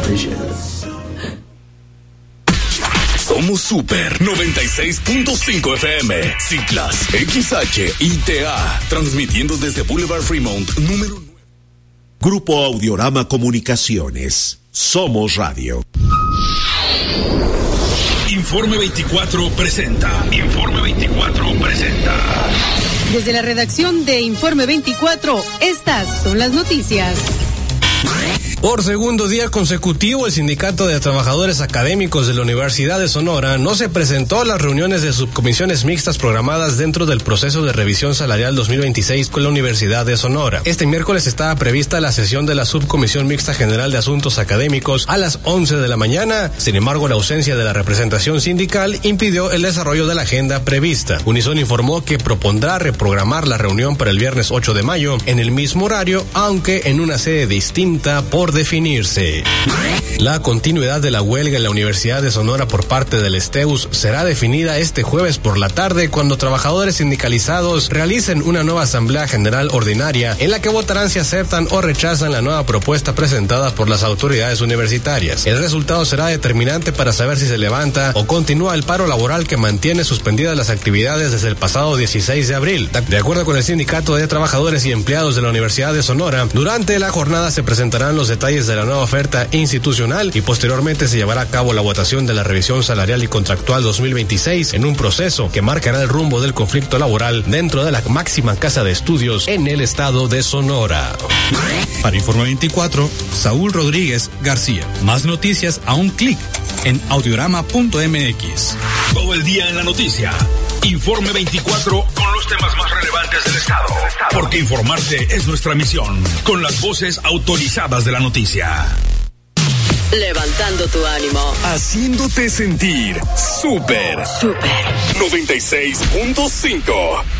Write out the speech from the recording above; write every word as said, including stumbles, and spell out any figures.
appreciate it. Somos Super noventa y seis punto cinco F M, Ciclas, X H I T A, transmitiendo desde Boulevard Fremont, número nueve. Grupo Audiorama Comunicaciones. Somos Radio. Informe veinticuatro presenta. Informe veinticuatro presenta. Desde la redacción de Informe veinticuatro, estas son las noticias. Por segundo día consecutivo, el Sindicato de Trabajadores Académicos de la Universidad de Sonora no se presentó a las reuniones de subcomisiones mixtas programadas dentro del proceso de revisión salarial dos mil veintiséis con la Universidad de Sonora. Este miércoles estaba prevista la sesión de la Subcomisión Mixta General de Asuntos Académicos a las once de la mañana. Sin embargo, la ausencia de la representación sindical impidió el desarrollo de la agenda prevista. Unison informó que propondrá reprogramar la reunión para el viernes ocho de mayo en el mismo horario, aunque en una sede distinta por definirse. La continuidad de la huelga en la Universidad de Sonora por parte del STEUS será definida este jueves por la tarde cuando trabajadores sindicalizados realicen una nueva asamblea general ordinaria en la que votarán si aceptan o rechazan la nueva propuesta presentada por las autoridades universitarias. El resultado será determinante para saber si se levanta o continúa el paro laboral que mantiene suspendidas las actividades desde el pasado dieciséis de abril. De acuerdo con el Sindicato de Trabajadores y Empleados de la Universidad de Sonora, durante la jornada se presentarán los detalles de la nueva oferta institucional y posteriormente se llevará a cabo la votación de la revisión salarial y contractual dos mil veintiséis en un proceso que marcará el rumbo del conflicto laboral dentro de la máxima casa de estudios en el estado de Sonora. Para Informe veinticuatro, Saúl Rodríguez García. Más noticias a un clic en audiorama punto m x. Todo el día en la noticia. Informe veinticuatro con los temas más relevantes del estado. Porque informarte es nuestra misión. Con las voces autorizadas de la noticia. Levantando tu ánimo. Haciéndote sentir súper. Súper. noventa y seis punto cinco.